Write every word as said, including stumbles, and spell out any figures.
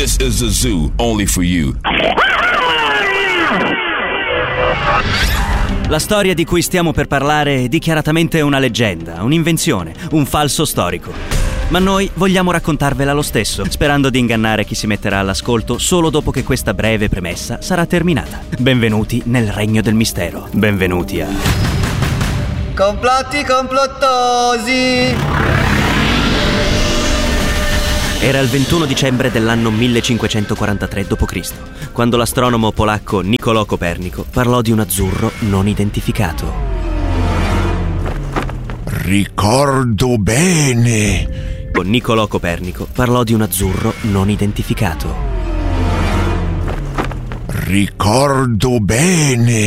This is a zoo only for you. La storia di cui stiamo per parlare è dichiaratamente una leggenda, un'invenzione, un falso storico. Ma noi vogliamo raccontarvela lo stesso, sperando di ingannare chi si metterà all'ascolto solo dopo che questa breve premessa sarà terminata. Benvenuti nel regno del mistero. Benvenuti a... Complotti complottosi! Era il ventuno dicembre dell'anno millecinquecentoquarantatré dopo Cristo, quando l'astronomo polacco Niccolò Copernico parlò di un azzurro non identificato. Ricordo bene. Niccolò Copernico parlò di un azzurro non identificato. Ricordo bene.